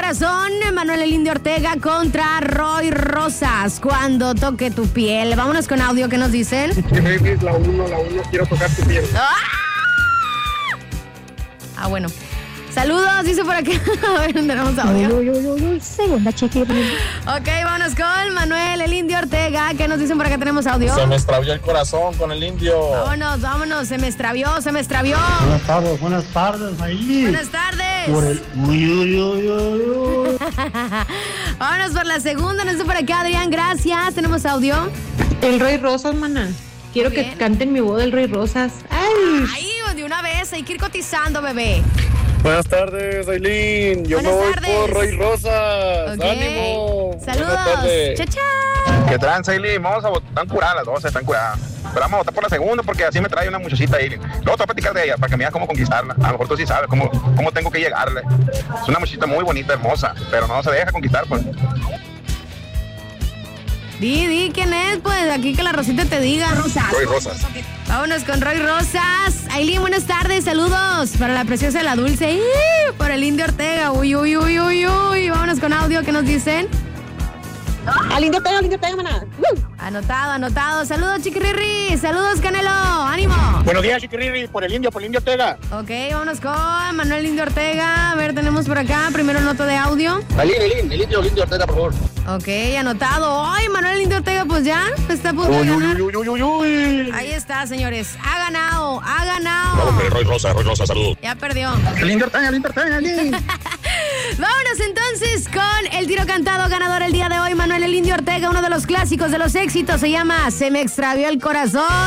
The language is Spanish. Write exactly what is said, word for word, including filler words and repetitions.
corazón, Manuel el Indio Ortega contra Roy Rosas, Cuando toque tu piel. Vámonos con audio, ¿qué nos dicen? La uno, la uno, quiero tocar tu piel. ¡Ah! Ah, bueno. Saludos, dice por acá. A ver, tenemos audio. Yo, yo, yo, yo, segunda chiqui. Ok, vámonos con Manuel el Indio Ortega. ¿Qué nos dicen por acá? Tenemos audio. Se me extravió el corazón con el indio. Vámonos, vámonos. Se me extravió, se me extravió. Buenas tardes, buenas tardes, ahí. Buenas tardes. Por el... Uy, uy, uy, uy, uy. Vámonos por la segunda. Nos dice por acá, Adrián. Gracias. Tenemos audio. El Roy Rosas, maná. Quiero que canten mi voz del Roy Rosas. Ay. Ay, de una vez. Hay que ir cotizando, bebé. Buenas tardes, Aileen. Yo Buenas me voy tardes. por Roy Rosas. Ok. ¡Ánimo! Saludos. Chao, chao. ¿Qué tranza, Aileen? Vamos a votar. Están curadas las dos, están curadas. Pero vamos a votar por la segunda porque así me trae una muchachita ahí. Luego te voy a platicar de ella para que me digas cómo conquistarla. A lo mejor tú sí sabes cómo, cómo tengo que llegarle. Es una muchachita muy bonita, hermosa, pero no se deja conquistar, pues. Di, di, ¿quién es? Pues aquí que la Rosita te diga. Roy Rosas. Vámonos con Roy Rosas. Aileen, buenas tardes, saludos. Para la preciosa de la Dulce. ¡Ih! Por el Indio Ortega. Uy, uy, uy, uy, uy. Vámonos con audio, ¿qué nos dicen? Al Indio Ortega, al Indio Ortega, maná. Uh. Anotado, anotado. Saludos, Chiquirri. Saludos, Canelo. ¡Ánimo! Buenos días, Chiquirri, por el indio, por el Indio Ortega. Ok, vámonos con Manuel Indio Ortega. A ver, tenemos por acá. Primero nota de audio. Aileen, Aileen, el indio, el Indio Ortega, por favor. Ok, anotado. Ay, Manuel Indio Ortega, pues ya está a punto de ganar. Uy, uy, uy, uy, uy. Ahí está, señores. Ha ganado, ha ganado. Vamos, Roy Rosa, Roy Rosa, saludos. Ya perdió. El Indio Ortega, el Indio Ortega, Aileen. Vámonos entonces con el tiro cantado ganador el día de hoy, Manuel el Indio Ortega, uno de los clásicos de los éxitos, se llama Se me extravió el corazón.